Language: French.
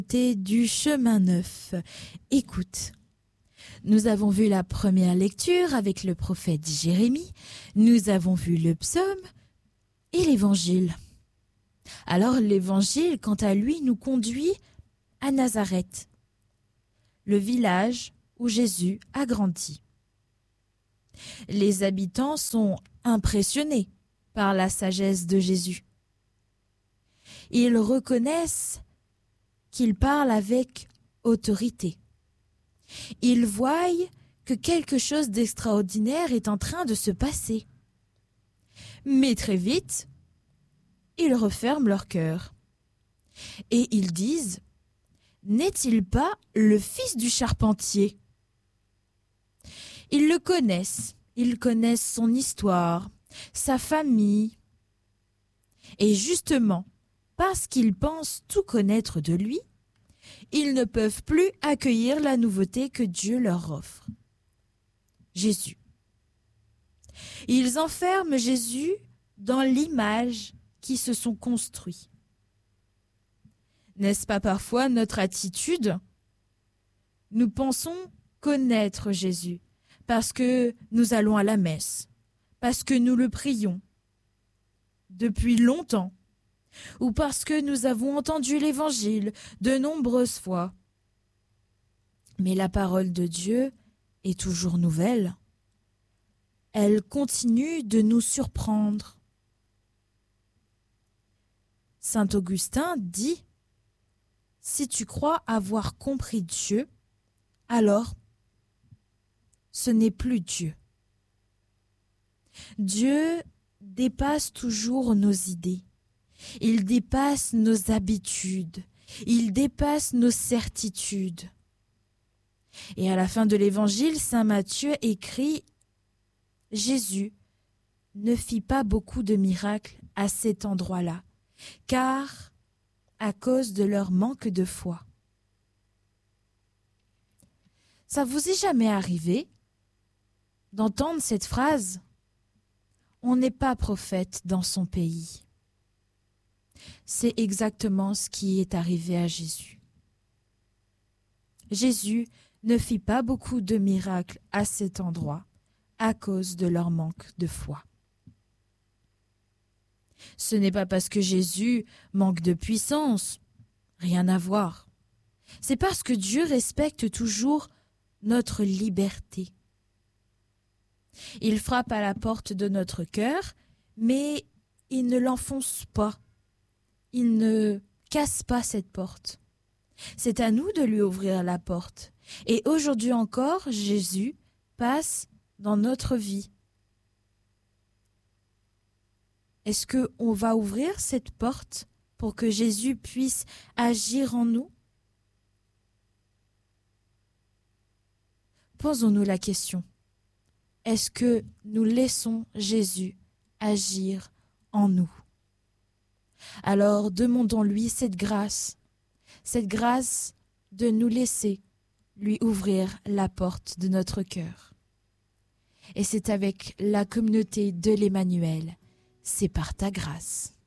Du chemin neuf. Écoute, nous avons vu la première lecture avec le prophète Jérémie, nous avons vu le psaume et l'évangile. Alors l'évangile, quant à lui, nous conduit à Nazareth, le village où Jésus a grandi. Les habitants sont impressionnés par la sagesse de Jésus. Ils reconnaissent qu'il parle avec autorité. Ils voient que quelque chose d'extraordinaire est en train de se passer. Mais très vite, ils referment leur cœur. Et ils disent, n'est-il pas le fils du charpentier ? Ils le connaissent, ils connaissent son histoire, sa famille. Et justement, parce qu'ils pensent tout connaître de lui, ils ne peuvent plus accueillir la nouveauté que Dieu leur offre. Jésus. Ils enferment Jésus dans l'image qui se sont construits. N'est-ce pas parfois notre attitude ? Nous pensons connaître Jésus parce que nous allons à la messe, parce que nous le prions depuis longtemps, ou parce que nous avons entendu l'Évangile de nombreuses fois. Mais la parole de Dieu est toujours nouvelle. Elle continue de nous surprendre. Saint Augustin dit « Si tu crois avoir compris Dieu, alors ce n'est plus Dieu. » Dieu dépasse toujours nos idées. Il dépasse nos habitudes, il dépasse nos certitudes. Et à la fin de l'Évangile, saint Matthieu écrit « Jésus ne fit pas beaucoup de miracles à cet endroit-là, car à cause de leur manque de foi. » Ça vous est jamais arrivé d'entendre cette phrase ? On n'est pas prophète dans son pays. C'est exactement ce qui est arrivé à Jésus. Jésus ne fit pas beaucoup de miracles à cet endroit à cause de leur manque de foi. Ce n'est pas parce que Jésus manque de puissance, rien à voir. C'est parce que Dieu respecte toujours notre liberté. Il frappe à la porte de notre cœur, mais il ne l'enfonce pas. Il ne casse pas cette porte. C'est à nous de lui ouvrir la porte. Et aujourd'hui encore, Jésus passe dans notre vie. Est-ce qu'on va ouvrir cette porte pour que Jésus puisse agir en nous ? Posons-nous la question. Est-ce que nous laissons Jésus agir en nous ? Alors demandons-lui cette grâce de nous laisser lui ouvrir la porte de notre cœur. Et c'est avec la communauté de l'Emmanuel, c'est par ta grâce.